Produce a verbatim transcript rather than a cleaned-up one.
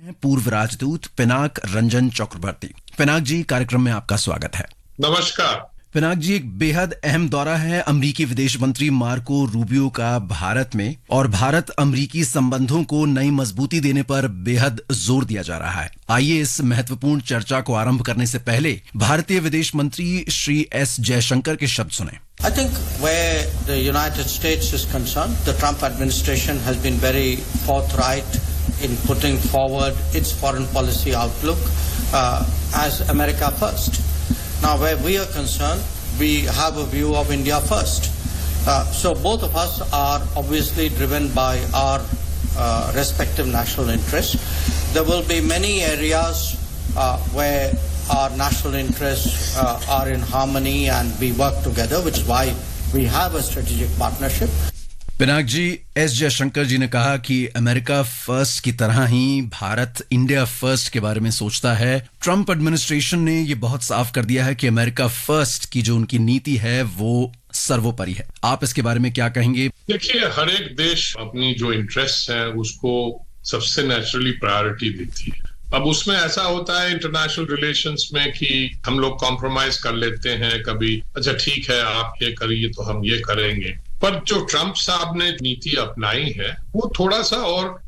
हैं पूर्व राजदूत पिनाक रंजन चक्रवर्ती। पिनाक जी, कार्यक्रम में आपका स्वागत है। नमस्कार। पिनाक जी, एक बेहद अहम दौरा है अमेरिकी विदेश मंत्री मार्को रूबियो का भारत में, और भारत अमेरिकी संबंधों को नई मजबूती देने पर बेहद जोर दिया जा रहा है। आइए इस महत्वपूर्ण चर्चा को आरंभ करने से पहले भारतीय विदेश मंत्री श्री एस जयशंकर के शब्द सुने। I think where the United States is concerned, the Trump administration has been very forthright in putting forward its foreign policy outlook uh, as America first. Now, where we are concerned, we have a view of India first. Uh, so both of us are obviously driven by our uh, respective national interests. There will be many areas uh, where our national interests uh, are in harmony and we work together, which is why we have a strategic partnership. Pinaka ji, S Jaishankar जी ने कहा कि America first की तरह ही Bharat India first के बारे में सोचता है। ट्रंप एडमिनिस्ट्रेशन ने ये बहुत साफ कर दिया है कि अमेरिका फर्स्ट की जो उनकी नीति है वो सर्वोपरि है। आप इसके बारे में क्या कहेंगे? देखिए, हर एक देश अपनी जो इंटरेस्ट है उसको सबसे नेचुरली प्रायोरिटी देती है। अब उसमें ऐसा होता है इंटरनेशनल रिलेशंस में कि हम लोग कॉम्प्रोमाइज कर लेते हैं, कभी अच्छा ठीक है आप ये करिए तो हम ये करेंगे। पर जो ट्रंप साहब ने नीति अपनाई है वो थोड़ा सा और